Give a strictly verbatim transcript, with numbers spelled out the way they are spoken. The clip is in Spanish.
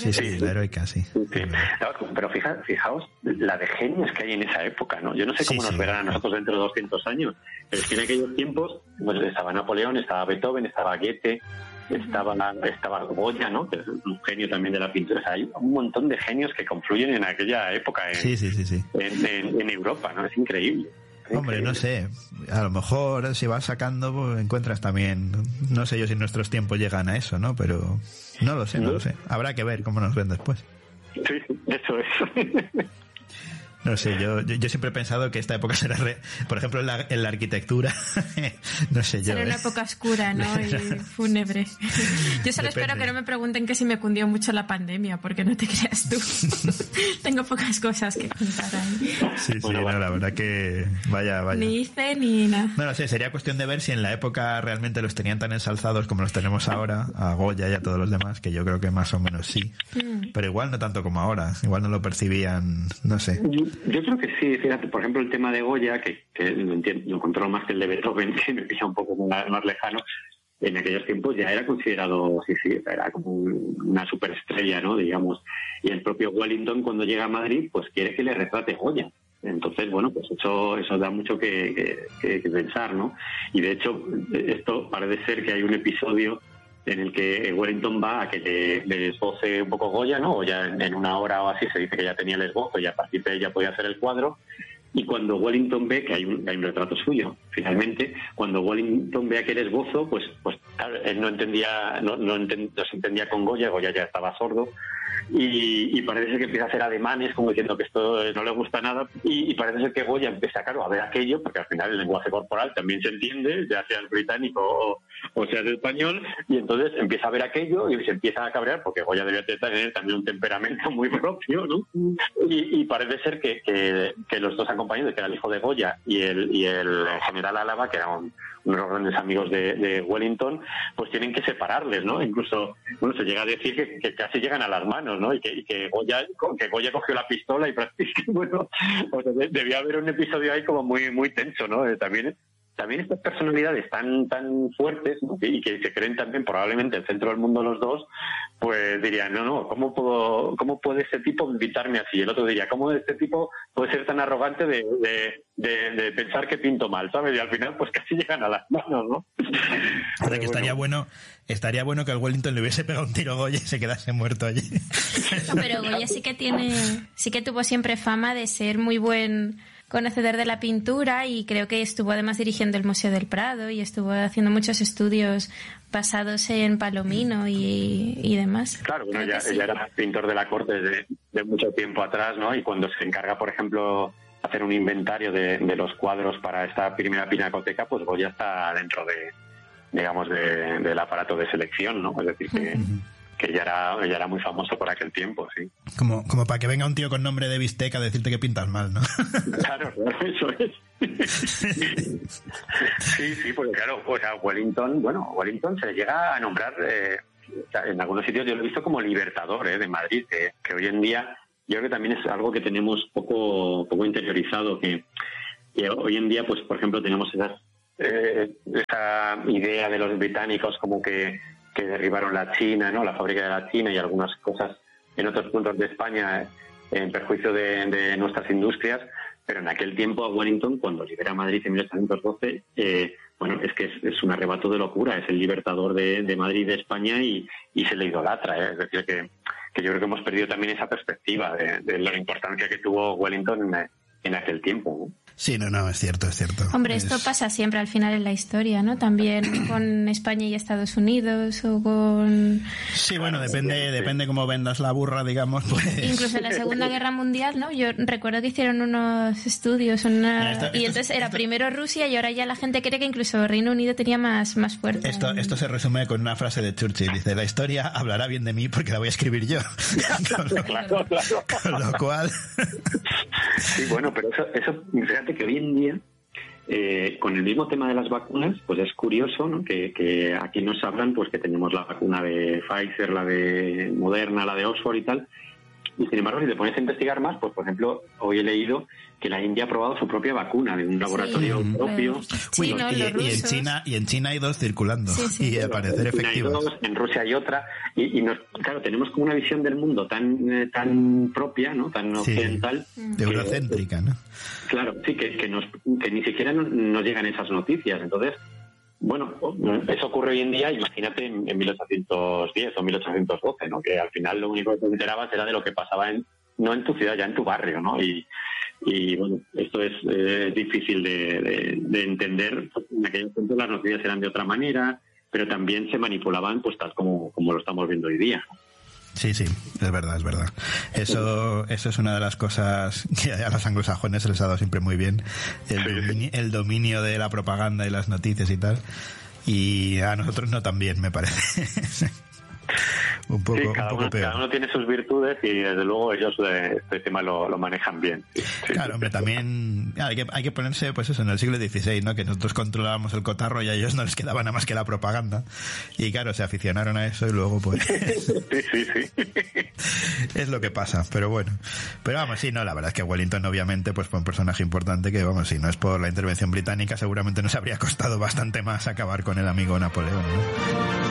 Sí, sí, la heroica, sí. sí, sí. No, pero fija, fijaos la de genios que hay en esa época, ¿no? Yo no sé cómo sí, nos sí. verán a nosotros dentro de doscientos años, pero es que en aquellos tiempos pues, estaba Napoleón, estaba Beethoven, estaba Goethe, estaba, estaba Goya, ¿no? Que es un genio también de la pintura. O sea, hay un montón de genios que confluyen en aquella época en, sí, sí, sí, sí. en, en, en Europa, ¿no? Es increíble. Hombre, no sé, a lo mejor si vas sacando pues, encuentras también, no sé yo si nuestros tiempos llegan a eso, ¿no? Pero no lo sé, no, no lo sé. Habrá que ver cómo nos ven después. Sí, eso es. No sé, yo, yo, yo siempre he pensado que esta época será, re, por ejemplo, en la, en la arquitectura, no sé yo. Será una ¿eh? época oscura, ¿no? Y fúnebre. Yo solo Depende. espero que no me pregunten que si me cundió mucho la pandemia, porque no te creas tú. Tengo pocas cosas que contar ahí. Sí, sí, bueno, no, la verdad que vaya, vaya. Ni hice ni nada. No lo sé, sería cuestión de ver si en la época realmente los tenían tan ensalzados como los tenemos ahora, a Goya y a todos los demás, que yo creo que más o menos sí. Mm. Pero igual no tanto como ahora, igual no lo percibían, no sé. Yo creo que sí, fíjate, por ejemplo, el tema de Goya, que, que lo, entiendo, lo controlo más que el de Beethoven, que me pilla un poco más, más lejano, en aquellos tiempos ya era considerado, sí, sí, era como una superestrella, ¿no? Digamos. Y el propio Wellington, cuando llega a Madrid, pues quiere que le retrate Goya. Entonces, bueno, pues eso eso da mucho que, que, que pensar, ¿no? Y de hecho, esto parece ser que hay un episodio en el que Wellington va a que le, le esboce un poco Goya, ¿no? O ya en, en una hora o así se dice que ya tenía el esbozo y a partir de ahí ya podía hacer el cuadro. Y cuando Wellington ve que hay un, hay un retrato suyo, finalmente, cuando Wellington ve aquel esbozo, pues pues claro, él no entendía, no, no, entend, no se entendía con Goya, Goya ya estaba sordo, y, y parece ser que empieza a hacer ademanes como diciendo que esto no le gusta nada, y, y parece ser que Goya empieza, claro, a ver aquello, porque al final el lenguaje corporal también se entiende, ya sea el británico o, o sea el español, y entonces empieza a ver aquello y se empieza a cabrear, porque Goya debía tener también un temperamento muy propio, ¿no? Y, y parece ser que, que, que los dos compañeros, que era el hijo de Goya y el, y el general Álava, que eran unos grandes amigos de, de Wellington, pues tienen que separarles, ¿no? Incluso, bueno, se llega a decir que, que casi llegan a las manos, ¿no? Y que, y que Goya que Goya cogió la pistola y prácticamente, bueno, o sea, debía haber un episodio ahí como muy muy tenso, ¿no? Eh, también también estas personalidades tan tan fuertes, ¿no? Y que se creen también probablemente el centro del mundo los dos, pues dirían, no, no, ¿cómo puedo, cómo puede este tipo invitarme así? Y el otro diría, ¿cómo este tipo puede ser tan arrogante de, de, de, de pensar que pinto mal, ¿sabes? Y al final pues casi llegan a las manos, ¿no? O sea que estaría bueno, estaría bueno que al Wellington le hubiese pegado un tiro a Goya y se quedase muerto allí. No, pero Goya sí que tiene, sí que tuvo siempre fama de ser muy buen conocedor de la pintura, y creo que estuvo además dirigiendo el Museo del Prado y estuvo haciendo muchos estudios basados en Palomino y, y demás. Claro, bueno, ya, sí. ya era pintor de la corte de, de mucho tiempo atrás, ¿no? Y cuando se encarga, por ejemplo, hacer un inventario de, de los cuadros para esta primera pinacoteca, pues Goya está dentro de, digamos, de, del aparato de selección, ¿no? Es decir, que... Uh-huh. que ya era, ya era muy famoso por aquel tiempo, sí. Como, como para que venga un tío con nombre de bistec a decirte que pintas mal, ¿no? Claro, eso es. Sí, sí, porque claro, pues a Wellington, bueno, Wellington se le llega a nombrar, eh, en algunos sitios yo lo he visto como libertador eh, de Madrid, que, que hoy en día yo creo que también es algo que tenemos poco, poco interiorizado, que, que hoy en día, pues por ejemplo, tenemos esas, eh, esa idea de los británicos como que que derribaron la China, ¿no? La fábrica de la China y algunas cosas en otros puntos de España en perjuicio de, de nuestras industrias, pero en aquel tiempo a Wellington, cuando libera Madrid en mil ochocientos doce, eh, bueno, es que es, es un arrebato de locura, es el libertador de, de Madrid y de España y, y se le idolatra, ¿eh? Es decir, que, que yo creo que hemos perdido también esa perspectiva de, de la importancia que tuvo Wellington en, en aquel tiempo, ¿no? Sí, no, no, es cierto, es cierto. Hombre, es... esto pasa siempre al final en la historia, ¿no? También con España y Estados Unidos o con... Sí, bueno, depende sí, sí. depende cómo vendas la burra, digamos, pues... Incluso en la Segunda Guerra Mundial, ¿no? Yo recuerdo que hicieron unos estudios una... esto, esto, y entonces era esto... primero Rusia y ahora ya la gente cree que incluso Reino Unido tenía más, más fuerza. Esto, esto se resume con una frase de Churchill, dice, la historia hablará bien de mí porque la voy a escribir yo. con, lo, claro, claro. con lo cual... Sí, bueno, pero eso, eso fíjate que hoy en día, eh, con el mismo tema de las vacunas, pues es curioso, ¿no? Que, que aquí nos hablan, pues que tenemos la vacuna de Pfizer, la de Moderna, la de Oxford y tal, Y sin embargo, si te pones a investigar más, pues por ejemplo, hoy he leído que la India ha probado su propia vacuna de un laboratorio sí, propio. Sí, Uy, no, y, y, en China, y en China hay dos circulando, sí, sí. y al parecer en efectivas. Hay dos, en Rusia hay otra, y, y nos, claro, tenemos como una visión del mundo tan eh, tan propia, ¿no? Tan sí, occidental. Que, eurocéntrica, ¿no? Claro, sí, que, que, nos, que ni siquiera nos, nos llegan esas noticias. Entonces, bueno, eso ocurre hoy en día, imagínate en, en mil ochocientos diez o mil ochocientos doce, ¿no? Que al final lo único que te enterabas era de lo que pasaba en, no en tu ciudad, ya en tu barrio, ¿no? Y, y bueno, esto es eh, difícil de, de, de entender. En aquellos tiempos las noticias eran de otra manera, pero también se manipulaban pues tal como, como lo estamos viendo hoy día. Sí, sí, es verdad, es verdad. Eso, eso es una de las cosas que a los anglosajones se les ha dado siempre muy bien, el dominio, el dominio de la propaganda y las noticias y tal, y a nosotros no tan bien, me parece. Un poco, sí, cada, un poco uno, peor. Cada uno tiene sus virtudes y desde luego ellos eh, este tema lo, lo manejan bien. Sí, sí, claro, sí, hombre, sí. también hay que, hay que ponerse pues eso en el siglo dieciséis, ¿no? Que nosotros controlábamos el cotarro y a ellos no les quedaba nada más que la propaganda. Y claro, se aficionaron a eso y luego pues... sí, sí, sí. Es lo que pasa, pero bueno. Pero vamos, sí, no, la verdad es que Wellington obviamente pues fue un personaje importante que, vamos, si no es por la intervención británica seguramente nos habría costado bastante más acabar con el amigo Napoleón, ¿no?